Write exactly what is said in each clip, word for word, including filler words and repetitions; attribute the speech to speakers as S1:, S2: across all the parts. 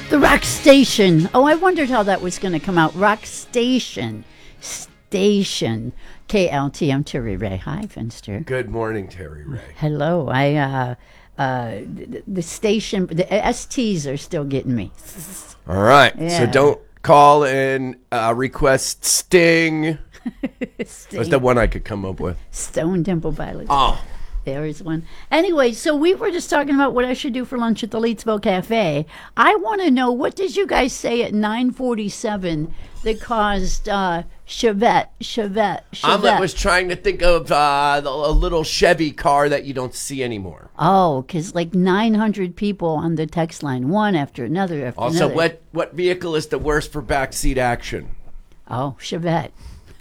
S1: The Rock Station. Oh, I wondered how that was going to come out. Rock Station. Station. K L T M, Terry Ray. Hi, Finster.
S2: Good morning, Terry Ray.
S1: Hello. I, uh, uh, the, the station, the S Ts are still getting me.
S2: All right.
S1: Yeah.
S2: So don't call and uh, request Sting. That's the one I could come up with.
S1: Stone Temple Pilots.
S2: Oh.
S1: There is one. Anyway, so we were just talking about what I should do for lunch at the Leedsville Cafe. I want to know, what did you guys say at nine forty-seven that caused uh, Chevette, Chevette, Chevette?
S2: Omelet was trying to think of uh, the, a little Chevy car that you don't see anymore.
S1: Oh, because like nine hundred people on the text line, one after another after
S2: Also,
S1: another.
S2: what, what vehicle is the worst for backseat action?
S1: Oh, Chevette.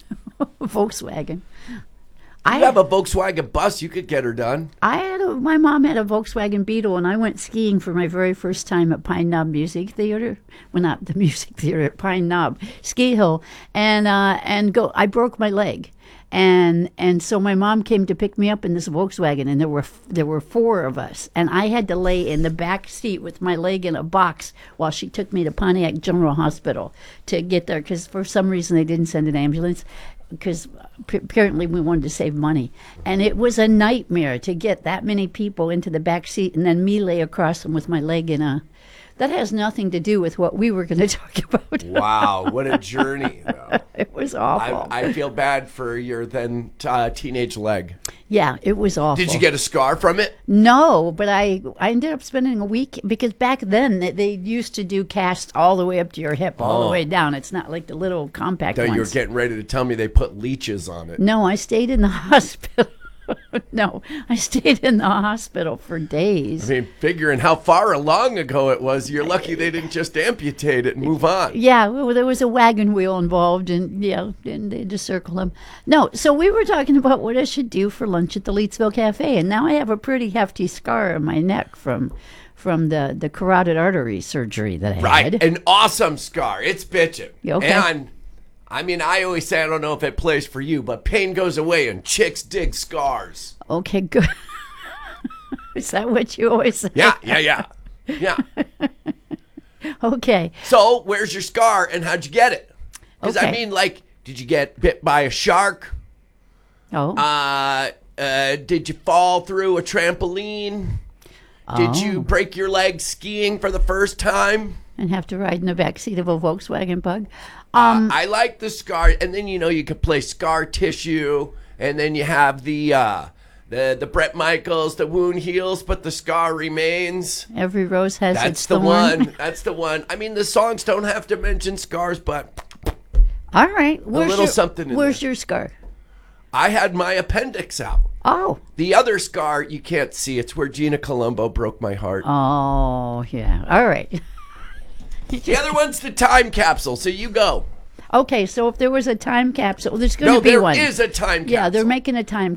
S1: Volkswagen.
S2: You
S1: I
S2: have a Volkswagen bus. You could get her done.
S1: I had a, my mom had a Volkswagen Beetle, and I went skiing for my very first time at Pine Knob Music Theater. Well, not the Music Theater, at Pine Knob Ski Hill, and uh, and go. I broke my leg, and and so my mom came to pick me up in this Volkswagen, and there were there were four of us, and I had to lay in the back seat with my leg in a box while she took me to Pontiac General Hospital to get there, because for some reason they didn't send an ambulance, because apparently we wanted to save money. And it was a nightmare to get that many people into the back seat and then me lay across them with my leg in a... That has nothing to do with what we were going to talk about.
S2: Wow, what a journey, though.
S1: It was awful.
S2: I, I feel bad for your then uh, teenage leg.
S1: Yeah, it was awful.
S2: Did you get a scar from it?
S1: No, but I I ended up spending a week, because back then they, they used to do casts all the way up to your hip, all
S2: Oh.
S1: the way down. It's not like the little compact
S2: Though
S1: ones.
S2: you were getting ready to tell me they put leeches on it.
S1: No, I stayed in the hospital. No, I stayed in the hospital for days.
S2: I mean, figuring how far along ago it was, you're lucky they didn't just amputate it and move on.
S1: Yeah, well, there was a wagon wheel involved, and yeah, and they just circle them. No, so we were talking about what I should do for lunch at the Leedsville Cafe, and now I have a pretty hefty scar on my neck from from the, the carotid artery surgery that I
S2: Right,
S1: had.
S2: an awesome scar. It's bitching.
S1: You okay?
S2: And, I mean, I always say, I don't know if it plays for you, but pain goes away and chicks dig scars.
S1: Okay, good. Is that what you always say?
S2: Yeah, yeah, yeah. Yeah.
S1: Okay.
S2: So, where's your scar and how'd you get it? Because, I
S1: Okay.
S2: mean, like, did you get bit by a shark?
S1: Oh.
S2: Uh, uh, did you fall through a trampoline? Did
S1: Oh.
S2: you break your leg skiing for the first time?
S1: And have to ride in the back seat of a Volkswagen Bug. Um,
S2: uh, I like the scar, and then you know you could play scar tissue, and then you have the uh, the the Bret Michaels, the wound heals, but the scar remains.
S1: Every rose has
S2: That's
S1: its
S2: the
S1: thorn.
S2: one. That's the one. I mean, the songs don't have to mention scars, but
S1: All right. Where's
S2: little
S1: your,
S2: something in
S1: Where's
S2: there.
S1: your scar?
S2: I had my appendix out.
S1: Oh.
S2: The other scar you can't see. It's where Gina Colombo broke my heart.
S1: Oh, yeah. All right.
S2: The other one's the time capsule. So you go.
S1: Okay, so if there was a time capsule, there's going to
S2: No,
S1: be
S2: there
S1: one.
S2: is a time capsule.
S1: Yeah, they're making a time